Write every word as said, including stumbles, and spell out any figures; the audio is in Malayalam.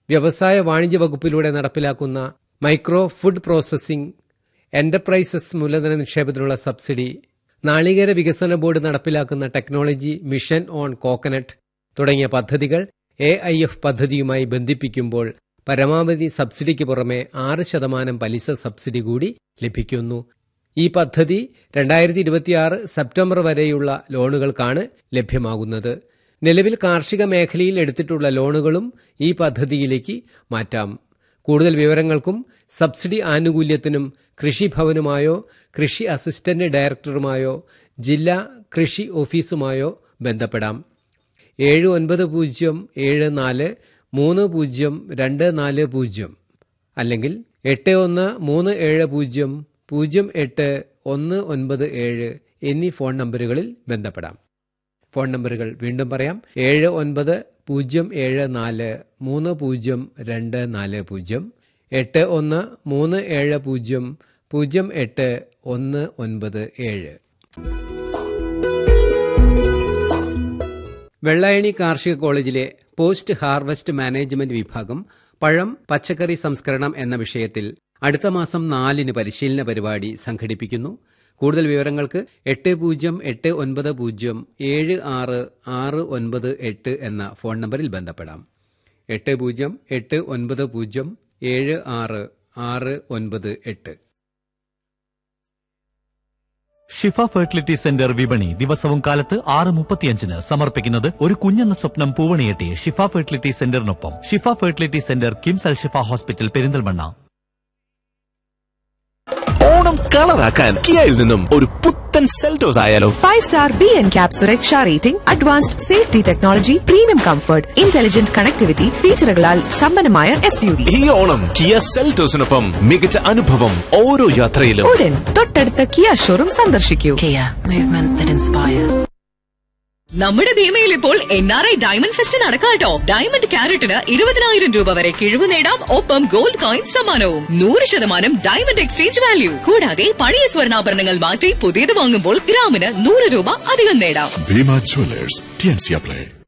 വ്യവസായ വാണിജ്യ വകുപ്പിലൂടെ നടപ്പിലാക്കുന്ന മൈക്രോ ഫുഡ് പ്രോസസിംഗ് എന്റർപ്രൈസസ് മൂലധന നിക്ഷേപത്തിനുള്ള സബ്സിഡി, നാളികേര വികസന ബോർഡ് നടപ്പിലാക്കുന്ന ടെക്നോളജി മിഷൻ ഓൺ കോക്കനട്ട് തുടങ്ങിയ പദ്ധതികൾ എ ഐ എഫ് പദ്ധതിയുമായി ബന്ധിപ്പിക്കുമ്പോൾ പരമാവധി സബ്സിഡിക്ക് പുറമെ ആറ് ശതമാനം പലിശ സബ്സിഡി കൂടി ലഭിക്കുന്നു. ഈ പദ്ധതി രണ്ടായിരത്തി ഇരുപത്തിയാറ് സെപ്റ്റംബർ വരെയുള്ള ലോണുകൾക്കാണ് ലഭ്യമാകുന്നത്. നിലവിൽ കാർഷിക മേഖലയിൽ എടുത്തിട്ടുള്ള ലോണുകളും ഈ പദ്ധതിയിലേക്ക് മാറ്റാം. കൂടുതൽ വിവരങ്ങൾക്കും സബ്സിഡി ആനുകൂല്യത്തിനും കൃഷിഭവനുമായോ കൃഷി അസിസ്റ്റന്റ് ഡയറക്ടറുമായോ ജില്ലാ കൃഷി ഓഫീസുമായോ ബന്ധപ്പെടാം. ഏഴ് ഒൻപത് പൂജ്യം ഏഴ് നാല് മൂന്ന് പൂജ്യം രണ്ട് നാല് പൂജ്യം അല്ലെങ്കിൽ എട്ട് ഒന്ന് മൂന്ന് ഏഴ് പൂജ്യം പൂജ്യം എട്ട് ഒന്ന് ഒൻപത് ഏഴ് എന്നീ ഫോൺ നമ്പറുകളിൽ ബന്ധപ്പെടാം. ഫോൺ നമ്പറുകൾ വീണ്ടും പറയാം: ഏഴ് ഒൻപത് പൂജ്യം ഏഴ് നാല് മൂന്ന് പൂജ്യം രണ്ട് നാല് പൂജ്യം, എട്ട് ഒന്ന് മൂന്ന് ഏഴ് പൂജ്യം പൂജ്യം എട്ട് ഒന്ന് ഒൻപത് ഏഴ്. വെള്ളായണി കാർഷിക കോളേജിലെ പോസ്റ്റ് ഹാർവസ്റ്റ് മാനേജ്മെന്റ് വിഭാഗം പഴം പച്ചക്കറി സംസ്കരണം എന്ന വിഷയത്തിൽ അടുത്ത മാസം നാലിന് പരിശീലന പരിപാടി സംഘടിപ്പിക്കുന്നു. കൂടുതൽ വിവരങ്ങൾക്ക് എട്ട് പൂജ്യം എട്ട് ഒൻപത് പൂജ്യം ഏഴ് ആറ് ആറ് ഒൻപത് എട്ട് എന്ന ഫോൺ നമ്പറിൽ ബന്ധപ്പെടാം. എട്ട് പൂജ്യം എട്ട് ഒൻപത് പൂജ്യം ഏഴ് ആറ് ആറ് ഒൻപത് എട്ട്. ഷിഫ ഫെർട്ടിലിറ്റി സെന്റർ വിപണി ദിവസവും കാലത്ത് ആറ് മുപ്പത്തിയഞ്ചിന് സമർപ്പിക്കുന്നത് ഒരു കുഞ്ഞെന്ന സ്വപ്നം പൂവണിയെട്ടി ഷിഫ ഫെർട്ടിലിറ്റി സെന്ററിനൊപ്പം. ഷിഫ ഫെർട്ടിലിറ്റി സെന്റർ കിംസ് അൽ ഷിഫ ഹോസ്പിറ്റൽ പെരിന്തൽമണ്ണ. ഓണം കളറാക്കാൻ കിയയിൽ നിന്നും ഒരു പുത്തൻ സെൽറ്റോസ് ആയാലോ? Five star B N cap സുരക്ഷ rating, advanced safety technology, premium comfort, intelligent connectivity ഫീച്ചറുകളാൽ സമ്പന്നമായ എസ് യു വി. ഈ ഓണം കിയ സെൽറ്റോസിനൊപ്പം മികച്ച അനുഭവം ഓരോ യാത്രയിലും. ഉടൻ തൊട്ടടുത്ത കിയ ഷോറൂം സന്ദർശിക്കൂ. നമ്മുടെ ഭീമയിൽ ഇപ്പോൾ N R I diamond fest നടക്കാട്ടോ. Diamond ക്യാരറ്റിന് ഇരുപതിനായിരം രൂപ വരെ കിഴിവ് നേടാം. ഒപ്പം ഗോൾഡ് കോയിൻ സമ്മാനവും. നൂറ് ശതമാനം ഡയമണ്ട് എക്സ്ചേഞ്ച് വാല്യൂ. കൂടാതെ പഴയ സ്വർണ്ണാഭരണങ്ങൾ മാറ്റി പുതിയത് വാങ്ങുമ്പോൾ ഗ്രാമിന് നൂറ് രൂപ അധികം നേടാം. Bhima Jewellers, T N C apply.